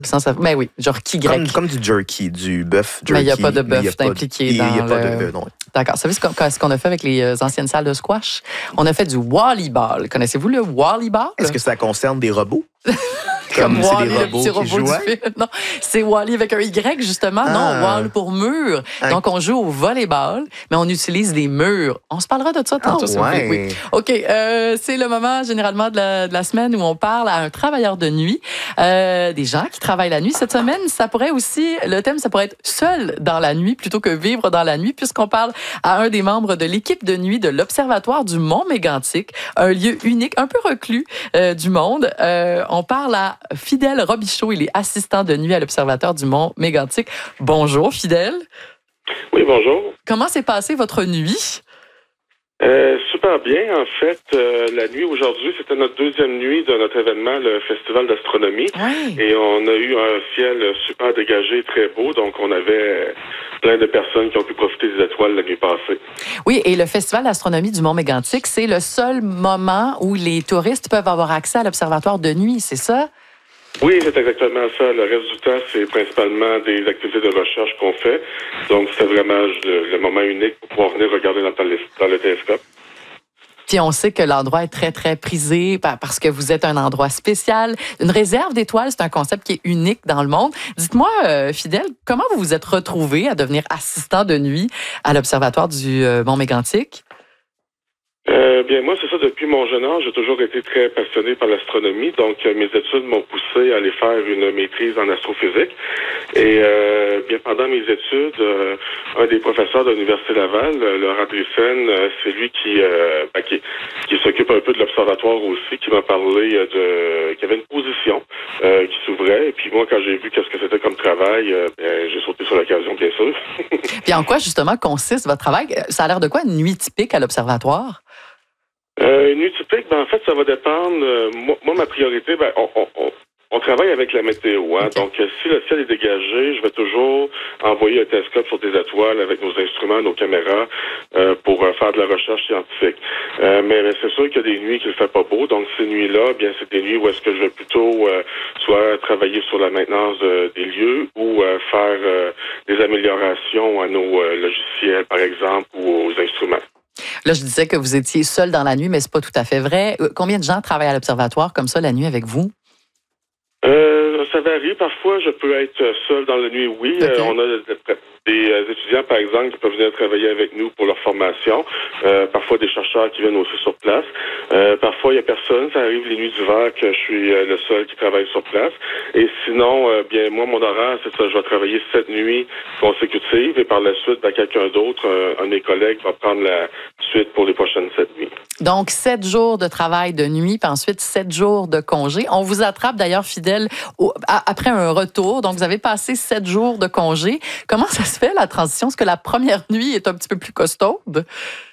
Ben oui, genre qui grec. Comme du jerky, du bœuf jerky. Mais il n'y a pas de bœuf impliqué dans Il n'y a pas de... Non. D'accord. Vous savez ce qu'on a fait avec les anciennes salles de squash? On a fait du volleyball. Connaissez-vous le volleyball? Est-ce que ça concerne des robots? Comme c'est Wall-E, des robots le petit robot qui jouent? du film. Non, c'est Wall-E avec un Y, justement. Non, Wall pour mur. Donc, on joue au volleyball, mais on utilise des murs. On se parlera de ça tantôt. Si vous voulez. Oui. OK. C'est le moment, généralement, de la semaine où on parle à un travailleur de nuit. Des gens qui travaillent la nuit. Cette semaine, le thème, ça pourrait être seul dans la nuit plutôt que vivre dans la nuit, puisqu'on parle à un des membres de l'équipe de nuit de l'Observatoire du Mont-Mégantic, un lieu unique, un peu reclus du monde. On parle à Fidèle Robichaud, il est assistant de nuit à l'Observatoire du Mont-Mégantic. Bonjour, Fidèle. Oui, bonjour. Comment s'est passée votre nuit? Super bien. En fait, la nuit aujourd'hui, c'était notre deuxième nuit de notre événement, le Festival d'astronomie. Oui. Et on a eu un ciel super dégagé, très beau. Donc, on avait plein de personnes qui ont pu profiter des étoiles la nuit passée. Oui, et le Festival d'astronomie du Mont-Mégantic, c'est le seul moment où les touristes peuvent avoir accès à l'Observatoire de nuit, c'est ça? Oui, c'est exactement ça. Le reste du temps, c'est principalement des activités de recherche qu'on fait. Donc, c'est vraiment le moment unique pour pouvoir venir regarder dans le télescope. Puis on sait que l'endroit est très, très prisé parce que vous êtes un endroit spécial. Une réserve d'étoiles, c'est un concept qui est unique dans le monde. Dites-moi, Fidèle, comment vous vous êtes retrouvé à devenir assistant de nuit à l'Observatoire du Mont-Mégantic? Bien, moi, c'est ça. Depuis mon jeune âge, j'ai toujours été très passionné par l'astronomie. Donc, mes études m'ont poussé à aller faire une maîtrise en astrophysique. Et bien, pendant mes études, un des professeurs de l'Université Laval, Laurent Drissen, c'est lui qui s'occupe un peu de l'observatoire aussi, qui m'a parlé qu'il y avait une position qui s'ouvrait. Et puis moi, quand j'ai vu qu'est-ce que c'était comme travail, j'ai sauté sur l'occasion, bien sûr. Puis en quoi, justement, consiste votre travail? Ça a l'air de quoi, une nuit typique à l'observatoire? Une nuit typique, en fait, ça va dépendre. Moi, ma priorité, on travaille avec la météo. Hein? Okay. Donc, si le ciel est dégagé, je vais toujours envoyer un télescope sur des étoiles avec nos instruments, nos caméras, pour faire de la recherche scientifique. Mais c'est sûr qu'il y a des nuits qui ne fait pas beau. Donc, ces nuits-là, bien, c'est des nuits où est-ce que je vais plutôt soit travailler sur la maintenance des lieux ou faire des améliorations à nos logiciels, par exemple, ou aux instruments. Là, je disais que vous étiez seul dans la nuit, mais c'est pas tout à fait vrai. Combien de gens travaillent à l'observatoire comme ça la nuit avec vous? Ça varie. Parfois, je peux être seul dans la nuit, oui. Okay. On a des étudiants, par exemple, qui peuvent venir travailler avec nous pour leur formation. Parfois, des chercheurs qui viennent aussi sur place. Parfois, il n'y a personne. Ça arrive les nuits d'hiver que je suis le seul qui travaille sur place. Et sinon, bien, moi, mon horaire, c'est ça. Je vais travailler 7 nuits consécutives et par la suite, quelqu'un d'autre, un de mes collègues, va prendre la suite pour les prochaines 7 nuits. Donc, 7 jours de travail de nuit, puis ensuite 7 jours de congé. On vous attrape d'ailleurs, Fidèle, après un retour. Donc, vous avez passé 7 jours de congé. Comment ça se fait, la transition? Est-ce que la première nuit est un petit peu plus costaude?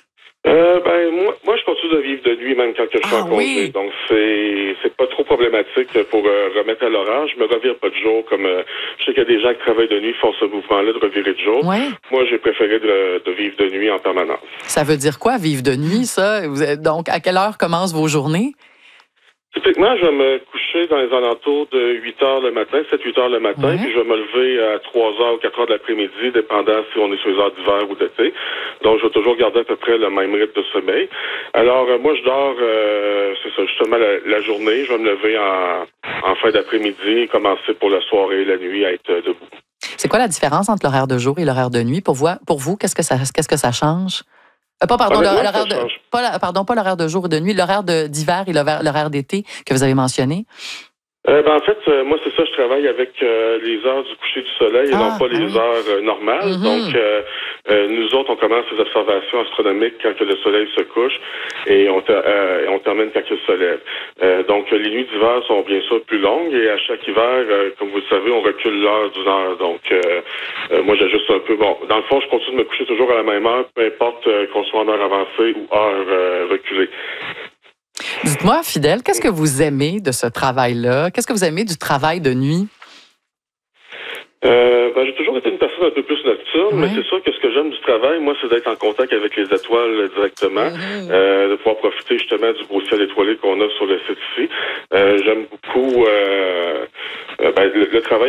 Moi, je continue de vivre de nuit même quand je suis en congé. Oui. Donc, c'est pas trop problématique pour remettre à l'horaire. Je me revire pas de jour comme je sais qu'il y a des gens qui travaillent de nuit font ce mouvement-là de revirer de jour. Oui. Moi, j'ai préféré de vivre de nuit en permanence. Ça veut dire quoi, vivre de nuit, ça? Donc, à quelle heure commencent vos journées? Typiquement, je vais me coucher dans les alentours de 8 heures le matin, 7-8 heures le matin, puis je vais me lever à 3 heures ou 4 heures de l'après-midi, dépendant si on est sur les heures d'hiver ou d'été. Donc, je vais toujours garder à peu près le même rythme de sommeil. Alors, moi, je dors, c'est ça, justement, la journée. Je vais me lever en fin d'après-midi, commencer pour la soirée et la nuit à être debout. C'est quoi la différence entre l'horaire de jour et l'horaire de nuit? Pour vous, qu'est-ce que ça change? Pas l'horaire de jour et de nuit, l'horaire d'hiver et l'horaire d'été que vous avez mentionné. En fait, moi, c'est ça, je travaille avec les heures du coucher du soleil et non pas les heures normales. Mm-hmm. Donc, nous autres, on commence les observations astronomiques quand que le soleil se couche et on termine quand il se lève. Donc, les nuits d'hiver sont bien sûr plus longues et à chaque hiver, comme vous le savez, on recule l'heure d'une heure. Donc, moi, j'ajuste un peu. Bon, dans le fond, je continue de me coucher toujours à la même heure, peu importe qu'on soit en heure avancée ou heure reculée. Dites-moi, Fidèle, qu'est-ce que vous aimez de ce travail-là? Qu'est-ce que vous aimez du travail de nuit? J'ai toujours été une personne un peu plus nocturne, mais c'est sûr que ce que j'aime du travail, moi, c'est d'être en contact avec les étoiles directement, de pouvoir profiter justement du beau ciel étoilé qu'on a sur le site ici. J'aime beaucoup le travail